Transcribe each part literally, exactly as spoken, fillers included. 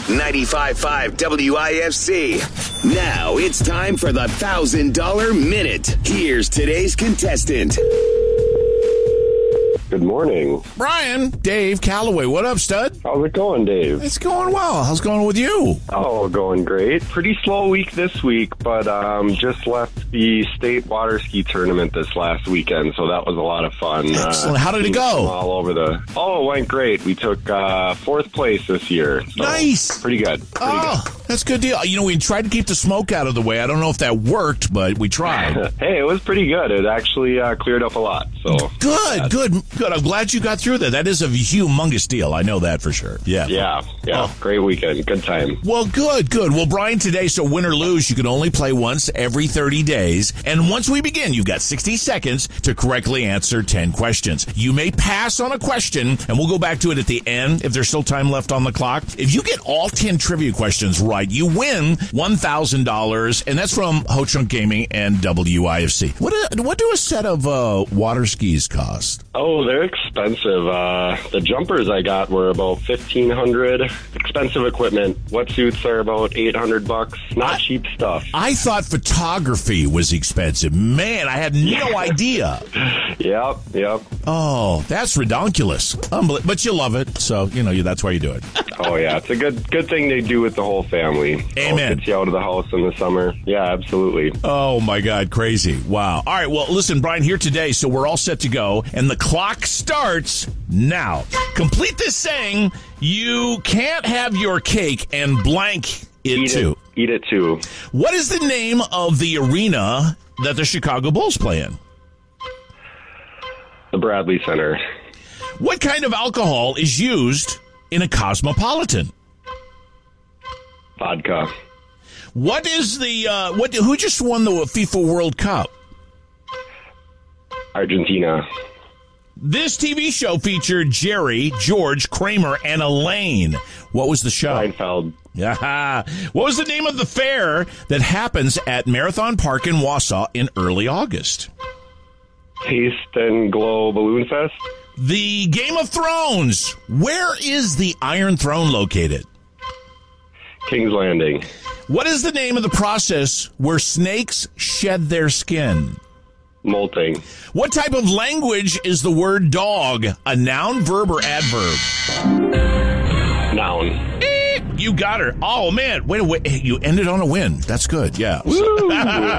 ninety-five point five W I F C. Now it's time for the one thousand dollars Minute. Here's today's contestant. Good morning. Brian, Dave Calloway. What up, stud? How's it going, Dave? It's going well. How's it going with you? Oh, going great. Pretty slow week this week, but um, just left the state water ski tournament this last weekend, so that was a lot of fun. Excellent. Uh, How did it go? All over the. Oh, it went great. We took uh, fourth place this year. So Nice. Pretty good. Pretty Oh, good. that's a good deal. You know, we tried to keep the smoke out of the way. I don't know if that worked, but we tried. Hey, it was pretty good. It actually uh, cleared up a lot. So Good, good, good. I'm glad you got through that. That is a humongous deal. I know that for sure. Yeah. Yeah, yeah. Oh. Great weekend. Good time. Well, good, good. Well, Brian, today, so win or lose, you can only play once every thirty days. And once we begin, you've got sixty seconds to correctly answer ten questions. You may pass on a question, and we'll go back to it at the end if there's still time left on the clock. If you get all ten trivia questions right, you win one thousand dollars, and that's from Ho Chunk Gaming and W I F C. What do, what do a set of uh, water skis cost? Oh, they're expensive. Uh, the jumpers I got were about fifteen hundred dollars. Expensive equipment. Wetsuits are about eight hundred bucks. Not I, cheap stuff. I thought photography was expensive. Man, I had no idea. Yep, yep. Oh, that's redonkulous. Unbel- but you love it, so, you know, that's why you do it. Oh, yeah. It's a good good thing they do with the whole family. Amen. Oh, gets you out of the house in the summer. Yeah, absolutely. Oh, my God, crazy. Wow. All right, well, listen, Brian, here today, so we're all set to go, and the clock starts now. Complete this saying, you can't have your cake and blank it Eat too. it, eat it too. What is the name of the arena that the Chicago Bulls play in? The Bradley Center. What kind of alcohol is used in a Cosmopolitan? Vodka. What is the, uh, what? Who just won the FIFA World Cup? Argentina. This T V show featured Jerry, George, Kramer, and Elaine. What was the show? Seinfeld. Yeah. What was the name of the fair that happens at Marathon Park in Wausau in early August? Taste and Glow Balloon Fest. The Game of Thrones. Where is the Iron Throne located? King's Landing. What is the name of the process where snakes shed their skin? Molting. What type of language is the word dog? A noun, verb, or adverb? Noun. You got her. Oh, man. Wait, wait. You ended on a win. That's good. Yeah. Woo!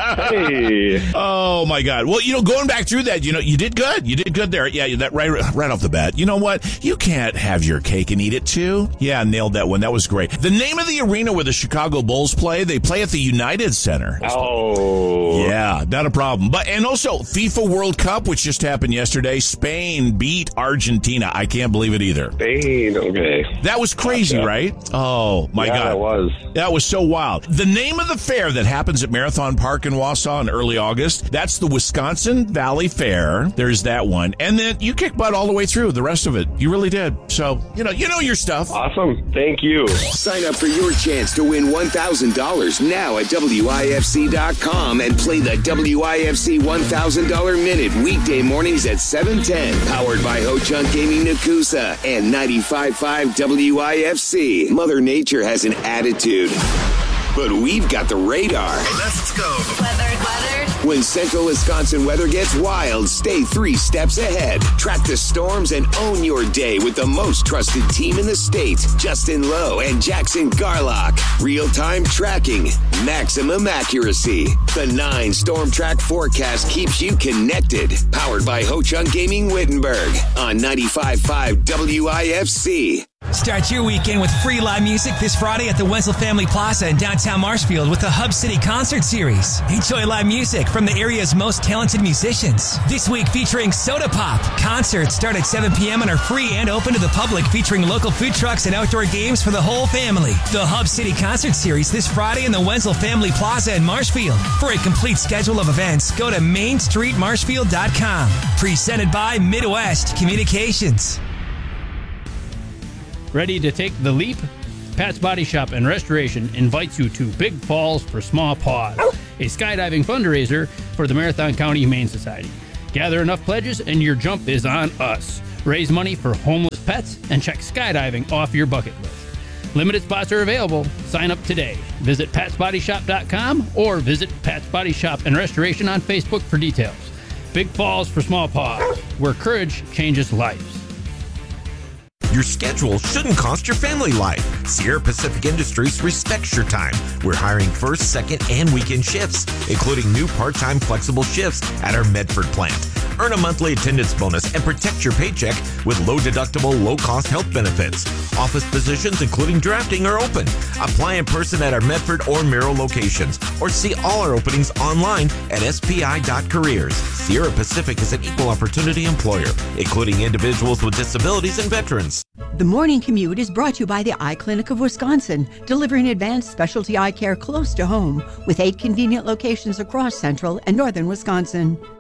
Hey. Oh, my God. Well, you know, going back through that, you know, you did good. You did good there. Yeah, that right, right off the bat. You know what? You can't have your cake and eat it, too. Yeah, nailed that one. That was great. The name of the arena where the Chicago Bulls play, they play at the United Center. Oh. Yeah, not a problem. But and also, FIFA World Cup, which just happened yesterday, Spain beat Argentina. I can't believe it either. Spain. Okay. That was crazy, Gotcha. right? Oh, my yeah, God. it was. That was so wild. The name of the fair that happens at Marathon Park in Wausau in early August, that's the Wisconsin Valley Fair. There's that one. And then you kick butt all the way through the rest of it. You really did. So, you know, you know your stuff. Awesome. Thank you. Sign up for your chance to win one thousand dollars now at W I F C dot com and play the W I F C one thousand dollars Minute weekday mornings at seven ten. Powered by Ho Chunk Gaming Nakusa and ninety-five point five W I F C. Mother Nature has an attitude, but we've got the radar. Let's go. Weather, weather. When central Wisconsin weather gets wild, stay three steps ahead. Track the storms and own your day with the most trusted team in the state, Justin Lowe and Jackson Garlock. Real-time tracking, maximum accuracy. The nine Storm Track forecast keeps you connected. Powered by Ho Chunk Gaming Wittenberg on ninety-five point five W I F C. Start your weekend with free live music this Friday at the Wenzel Family Plaza in downtown Marshfield with the Hub City Concert Series. Enjoy live music from the area's most talented musicians. This week featuring Soda Pop. Concerts start at seven p.m. and are free and open to the public, featuring local food trucks and outdoor games for the whole family. The Hub City Concert Series this Friday in the Wenzel Family Plaza in Marshfield. For a complete schedule of events, go to main street marshfield dot com. Presented by Midwest Communications. Ready to take the leap? Pat's Body Shop and Restoration invites you to Big Falls for Small Paws, a skydiving fundraiser for the Marathon County Humane Society. Gather enough pledges and your jump is on us. Raise money for homeless pets and check skydiving off your bucket list. Limited spots are available. Sign up today. Visit pats body shop dot com or visit Pat's Body Shop and Restoration on Facebook for details. Big Falls for Small Paws, where courage changes lives. Your schedule shouldn't cost your family life. Sierra Pacific Industries respects your time. We're hiring first, second, and weekend shifts, including new part-time flexible shifts at our Medford plant. Earn a monthly attendance bonus and protect your paycheck with low-deductible, low-cost health benefits. Office positions, including drafting, are open. Apply in person at our Medford or Merrill locations, or see all our openings online at S P I dot careers. Sierra Pacific is an equal opportunity employer, including individuals with disabilities and veterans. The Morning Commute is brought to you by the Eye Clinic of Wisconsin, delivering advanced specialty eye care close to home with eight convenient locations across central and northern Wisconsin.